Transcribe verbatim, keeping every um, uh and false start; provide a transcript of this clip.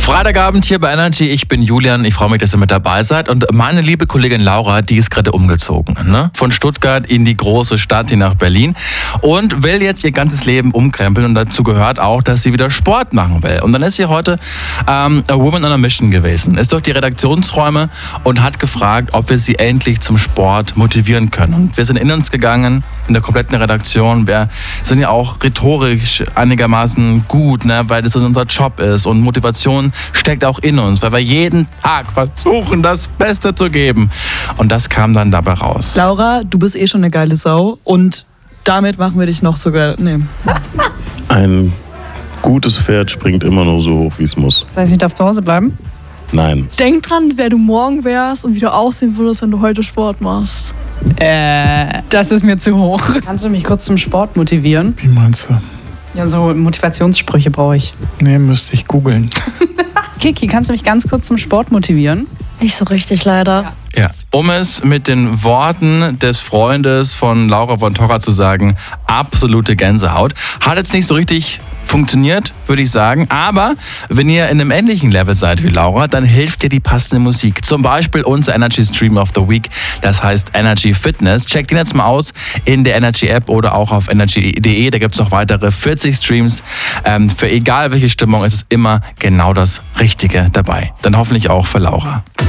Freitagabend hier bei Energy. Ich bin Julian. Ich freue mich, dass ihr mit dabei seid. Und meine liebe Kollegin Laura, die ist gerade umgezogen. Ne? Von Stuttgart in die große Stadt, hier nach Berlin. Und will jetzt ihr ganzes Leben umkrempeln. Und dazu gehört auch, dass sie wieder Sport machen will. Und dann ist sie heute ähm, a Woman on a Mission gewesen. Ist durch die Redaktionsräume und hat gefragt, ob wir sie endlich zum Sport motivieren können. Und wir sind in uns gegangen, in der kompletten Redaktion. Wir sind ja auch rhetorisch einigermaßen gut, ne? Weil das unser Job ist. Und Motivation steckt auch in uns, weil wir jeden Tag versuchen, das Beste zu geben. Und das kam dann dabei raus. Laura, du bist eh schon eine geile Sau und damit machen wir dich noch sogar... Nee. Ein gutes Pferd springt immer nur so hoch, wie es muss. Das heißt, ich darf zu Hause bleiben? Nein. Denk dran, wer du morgen wärst und wie du aussehen würdest, wenn du heute Sport machst. Äh, das ist mir zu hoch. Kannst du mich kurz zum Sport motivieren? Wie meinst du? Ja, so Motivationssprüche brauche ich. Nee, müsste ich googeln. Kiki, kannst du mich ganz kurz zum Sport motivieren? Nicht so richtig, leider. Ja. Ja, um es mit den Worten des Freundes von Laura von Torra zu sagen, absolute Gänsehaut. Hat jetzt nicht so richtig funktioniert, würde ich sagen. Aber wenn ihr in einem ähnlichen Level seid wie Laura, dann hilft dir die passende Musik. Zum Beispiel unser Energy Stream of the Week. Das heißt Energy Fitness. Checkt ihn jetzt mal aus in der Energy App oder auch auf energy punkt de. Da gibt es noch weitere vierzig Streams. Ähm, für egal welche Stimmung ist es immer genau das Richtige dabei. Dann hoffentlich auch für Laura.